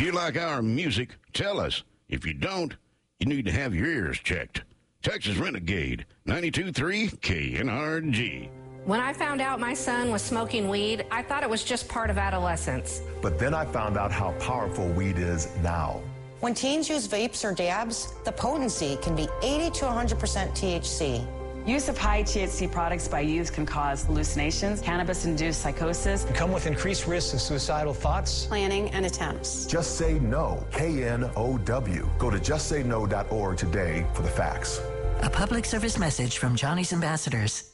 you like our music, tell us. If you don't, you need to have your ears checked. Texas Renegade, 92.3 KNRG. When I found out my son was smoking weed, I thought it was just part of adolescence. But then I found out how powerful weed is now. When teens use vapes or dabs, the potency can be 80 to 100% THC. Use of high THC products by youth can cause hallucinations, cannabis-induced psychosis, and come with increased risks of suicidal thoughts, planning, and attempts. Just Say No, KNOW. Go to justsayno.org today for the facts. A public service message from Johnny's Ambassadors.